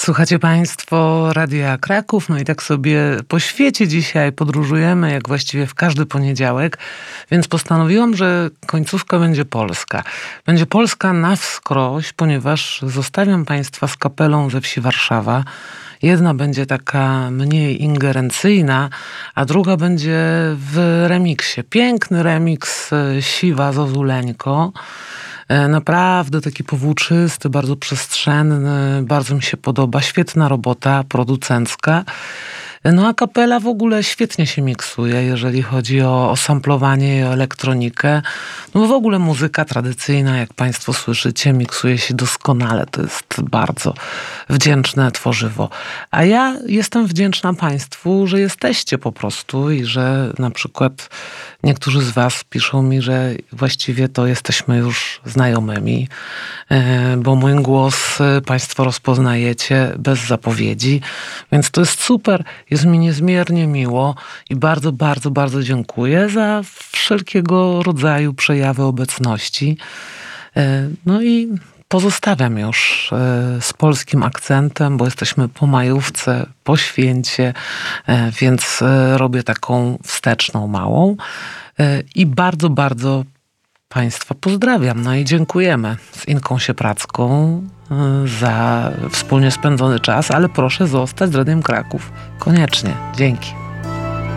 Słuchacie Państwo Radia Kraków, no i tak sobie po świecie dzisiaj podróżujemy, jak właściwie w każdy poniedziałek, więc postanowiłam, że końcówka będzie polska. Będzie polska na wskroś, ponieważ zostawiam Państwa z kapelą ze wsi Warszawa. Jedna będzie taka mniej ingerencyjna, a druga będzie w remiksie. Piękny remiks Siwa Zozuleńko. Naprawdę taki powłóczysty, bardzo przestrzenny, bardzo mi się podoba. Świetna robota producencka. No a kapela w ogóle świetnie się miksuje, jeżeli chodzi o samplowanie i o elektronikę. No w ogóle muzyka tradycyjna, jak Państwo słyszycie, miksuje się doskonale. To jest bardzo wdzięczne tworzywo. A ja jestem wdzięczna Państwu, że jesteście po prostu i że na przykład niektórzy z Was piszą mi, że właściwie to jesteśmy już znajomymi, bo mój głos Państwo rozpoznajecie bez zapowiedzi, więc to jest super. Jest mi niezmiernie miło i bardzo, bardzo, bardzo dziękuję za wszelkiego rodzaju przejawy obecności. No i pozostawiam już z polskim akcentem, bo jesteśmy po majówce, po święcie, więc robię taką wsteczną małą. I bardzo, bardzo Państwa pozdrawiam. No i dziękujemy z Inką Siepracką za wspólnie spędzony czas, ale proszę zostać z Radiem Kraków. Koniecznie. Dzięki.